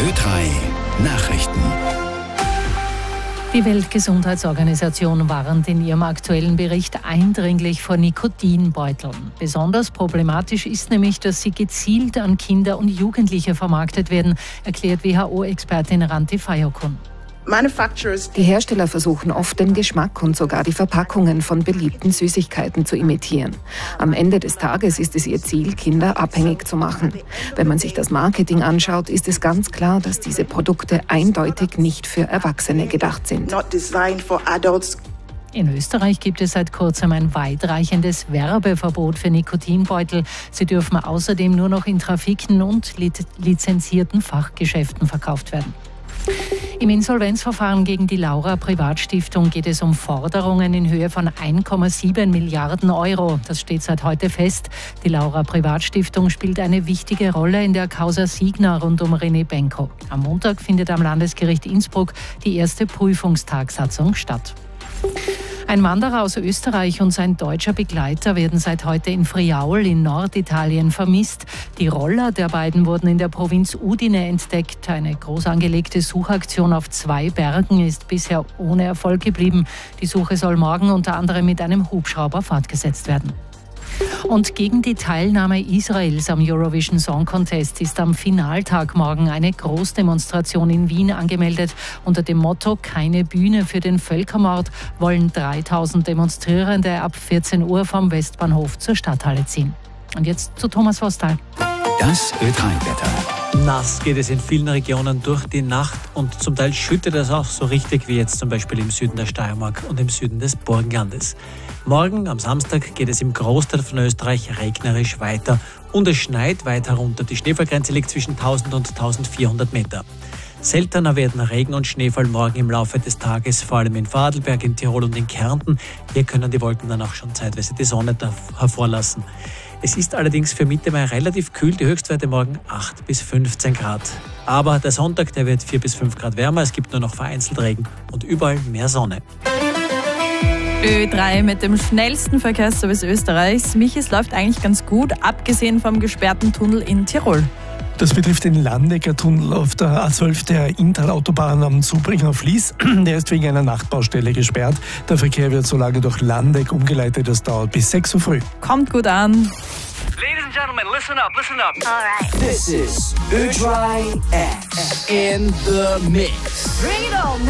Ö3 Nachrichten. Die Weltgesundheitsorganisation warnt in ihrem aktuellen Bericht eindringlich vor Nikotinbeuteln. Besonders problematisch ist nämlich, dass sie gezielt an Kinder und Jugendliche vermarktet werden, erklärt WHO-Expertin Ranti Fayokun. Die Hersteller versuchen oft, den Geschmack und sogar die Verpackungen von beliebten Süßigkeiten zu imitieren. Am Ende des Tages ist es ihr Ziel, Kinder abhängig zu machen. Wenn man sich das Marketing anschaut, ist es ganz klar, dass diese Produkte eindeutig nicht für Erwachsene gedacht sind. In Österreich gibt es seit kurzem ein weitreichendes Werbeverbot für Nikotinbeutel. Sie dürfen außerdem nur noch in Trafiken und lizenzierten Fachgeschäften verkauft werden. Im Insolvenzverfahren gegen die Laura Privatstiftung geht es um Forderungen in Höhe von 1,7 Milliarden Euro. Das steht seit heute fest. Die Laura Privatstiftung spielt eine wichtige Rolle in der Causa Signa rund um René Benko. Am Montag findet am Landesgericht Innsbruck die erste Prüfungstagsatzung statt. Ein Wanderer aus Österreich und sein deutscher Begleiter werden seit heute in Friaul in Norditalien vermisst. Die Roller der beiden wurden in der Provinz Udine entdeckt. Eine groß angelegte Suchaktion auf 2 Bergen ist bisher ohne Erfolg geblieben. Die Suche soll morgen unter anderem mit einem Hubschrauber fortgesetzt werden. Und gegen die Teilnahme Israels am Eurovision Song Contest ist am Finaltag morgen eine Großdemonstration in Wien angemeldet. Unter dem Motto "Keine Bühne für den Völkermord" wollen 3000 Demonstrierende ab 14 Uhr vom Westbahnhof zur Stadthalle ziehen. Und jetzt zu Thomas Vostal. Das Ö3-Wetter. Nass geht es in vielen Regionen durch die Nacht und zum Teil schüttet es auch so richtig wie jetzt zum Beispiel im Süden der Steiermark und im Süden des Burgenlandes. Morgen, am Samstag, geht es im Großteil von Österreich regnerisch weiter und es schneit weit herunter. Die Schneefallgrenze liegt zwischen 1000 und 1400 Meter. Seltener werden Regen und Schneefall morgen im Laufe des Tages, vor allem in Vorarlberg, in Tirol und in Kärnten. Hier können die Wolken dann auch schon zeitweise die Sonne hervorlassen. Es ist allerdings für Mitte Mai relativ kühl, die Höchstwerte morgen 8 bis 15 Grad. Aber der Sonntag, der wird 4 bis 5 Grad wärmer, es gibt nur noch vereinzelt Regen und überall mehr Sonne. Ö3 mit dem schnellsten Verkehrsservice Österreichs. Michi, es läuft eigentlich ganz gut, abgesehen vom gesperrten Tunnel in Tirol. Das betrifft den Landecker Tunnel auf der A12 der Inntal-Autobahn am Zubringer Fließ. Der ist wegen einer Nachtbaustelle gesperrt. Der Verkehr wird so lange durch Landeck umgeleitet, das dauert bis 6 Uhr früh. Kommt gut an. Ladies and gentlemen, listen up, listen up. All right. This is Ö3 X in the mix. Bring it on.